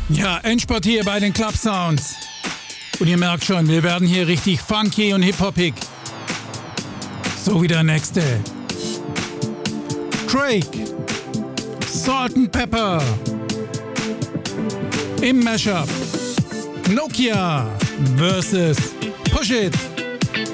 Ja, Endspurt hier bei den Club Sounds. Und ihr merkt schon, wir werden hier richtig funky und hip-hoppig. So wie der nächste. Drake. Salt and Pepper. Im Mashup. Nokia versus Push It.